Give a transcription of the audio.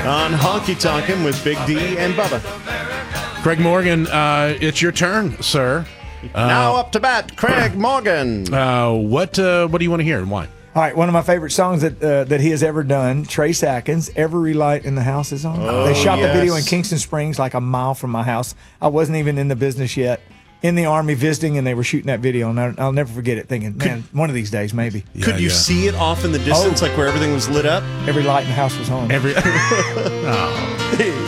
on Honky Tonkin' with Big D and Bubba. Craig Morgan, it's your turn, sir. Now up to bat, Craig Morgan. What do you want to hear and why? All right, one of my favorite songs that he has ever done, Trace Atkins, Every Light in the House is On. They shot the video in Kingston Springs, like a mile from my house. I wasn't even in the business yet, in the Army visiting, and they were shooting that video, and I'll never forget it, thinking, man, one of these days, maybe. Could you see it off in the distance, like where everything was lit up? Every light in the house was on. Oh.